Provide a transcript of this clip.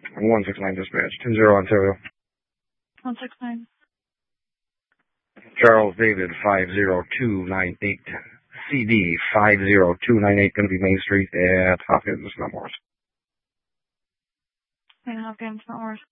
169 dispatch, 10 Ontario. 169. Charles David 50298. CD 50298, going to be Main Street at Hopkins, not Morris. And Hopkins, not Morris.